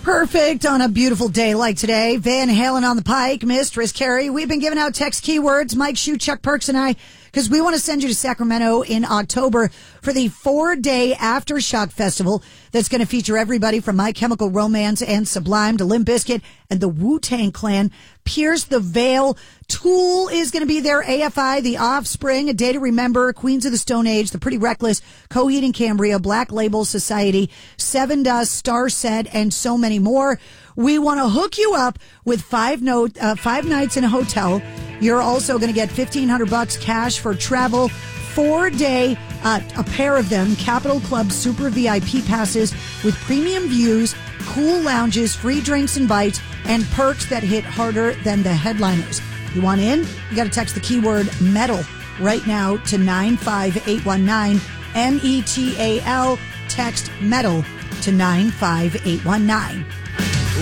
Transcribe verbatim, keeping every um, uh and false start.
Perfect on a beautiful day like today. Van Halen on the Pike, Mistress Carrie. We've been giving out text keywords, Mike Shue, Chuck Perks, and I, because we want to send you to Sacramento in October for the four-day Aftershock Festival that's going to feature everybody from My Chemical Romance and Sublime to Limp Bizkit and the Wu-Tang Clan. Pierce the Veil. Tool is going to be there. A F I, The Offspring, A Day to Remember, Queens of the Stone Age, The Pretty Reckless, Coheed and Cambria, Black Label Society, Seven Dust, Starset, and so many more. We want to hook you up with five note, uh, five nights in a hotel. You're also going to get fifteen hundred bucks cash for travel. Four day, uh, a pair of them, Capital Club Super V I P passes with premium views, cool lounges, free drinks and bites, and perks that hit harder than the headliners. You want in? You got to text the keyword metal right now to nine five eight one nine, M E T A L. Text metal to nine five eight one nine.